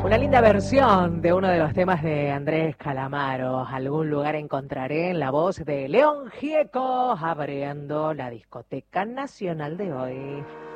Una linda versión de uno de los temas de Andrés Calamaro. Algún lugar encontraré, en la voz de León Gieco, abriendo la discoteca nacional de hoy.